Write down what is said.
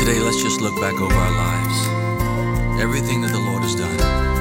Today, let's just look back over our lives. Everything that the Lord has done.